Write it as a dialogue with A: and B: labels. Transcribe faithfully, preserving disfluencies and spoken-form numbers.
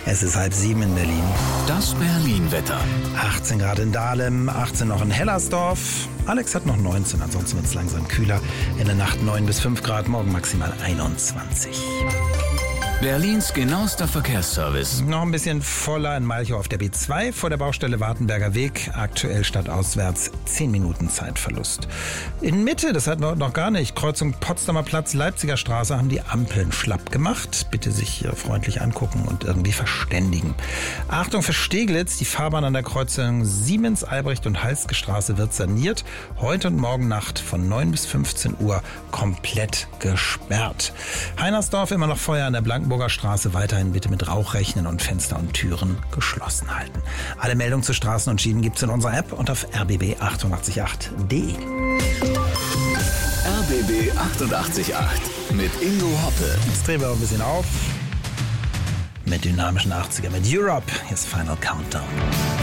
A: Es ist halb sieben in Berlin.
B: Das Berlin-Wetter.
A: achtzehn Grad in Dahlem, achtzehn noch in Hellersdorf. Alex hat noch neunzehn, ansonsten wird es langsam kühler. In der Nacht neun bis fünf Grad, morgen maximal einundzwanzig.
B: Berlins genauester Verkehrsservice.
A: Noch ein bisschen voller in Malchow auf der B zwei vor der Baustelle Wartenberger Weg. Aktuell stadtauswärts zehn Minuten Zeitverlust. In Mitte, das hatten wir noch gar nicht, Kreuzung Potsdamer Platz, Leipziger Straße, haben die Ampeln schlapp gemacht. Bitte sich hier freundlich angucken und irgendwie verständigen. Achtung für Steglitz, die Fahrbahn an der Kreuzung Siemens, Albrecht und Halske Straße wird saniert. Heute und morgen Nacht von neun bis fünfzehn Uhr komplett gesperrt. Heinersdorf immer noch Feuer an der Blanken Brandenburger Straße, weiterhin bitte mit Rauch rechnen und Fenster und Türen geschlossen halten. Alle Meldungen zu Straßen und Schienen gibt es in unserer App und auf r b b achtundachtzig Komma acht punkt d e.
B: R B B achtundachtzig Komma acht mit Ingo Hoppe.
A: Jetzt drehen wir auch ein bisschen auf mit dynamischen achtziger mit Europe. Hier ist Final Countdown.